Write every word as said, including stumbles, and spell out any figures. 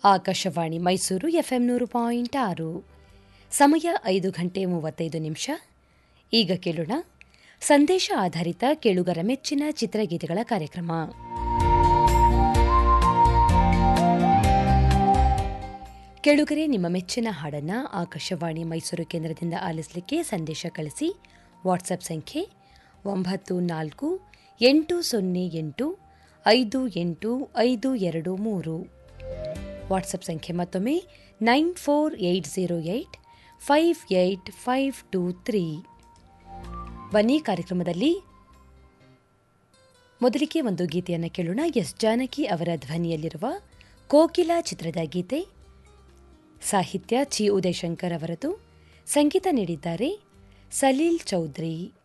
Akashvani Mysuru FM ನೂರು point ಆರು. ಸಮಯ ಐದು ಗಂಟೆ ಮೂವತ್ತೈದು ನಿಮಿಷ. ಈಗ ಕೇಳೋಣ ಸಂದೇಶ ಆಧಾರಿತ ಕೇಳುಗರ ಮೆಚ್ಚಿನ ಚಿತ್ರಗೀತೆಗಳ ಕಾರ್ಯಕ್ರಮ. ಕೇಳುಗರೆ, ನಿಮ್ಮ ಮೆಚ್ಚಿನ ಹಾಡನ್ನು ಆಕಾಶವಾಣಿ ಮೈಸೂರು ಕೇಂದ್ರದಿಂದ ಆಲಿಸಲಿಕ್ಕೆ ಸಂದೇಶ ಕಳಿಸಿ. ವಾಟ್ಸಪ್ ಸಂಖ್ಯೆ ಒಂಬತ್ತು ನಾಲ್ಕು ಎಂಟು ಸೊನ್ನೆ ಎಂಟು ಐದು ಎಂಟು ಐದು ಎರಡು ಮೂರು. ವಾಟ್ಸಪ್ ಸಂಖ್ಯೆ ಮತ್ತೊಮ್ಮೆ nine four eight zero eight five eight five two three. ಬನ್ನಿ ಕಾರ್ಯಕ್ರಮದಲ್ಲಿ ಮೊದಲಿಗೆ ಒಂದು ಗೀತೆಯನ್ನು ಕೇಳೋಣ. ಎಸ್ ಜಾನಕಿ ಅವರ ಧ್ವನಿಯಲ್ಲಿರುವ ಕೋಕಿಲಾ ಚಿತ್ರದ ಗೀತೆ. ಸಾಹಿತ್ಯ ಚಿ ಉದಯಶಂಕರ್ ಅವರದು. ಸಂಗೀತ ನೀಡಿದ್ದಾರೆ ಸಲೀಲ್ ಚೌಧರಿ.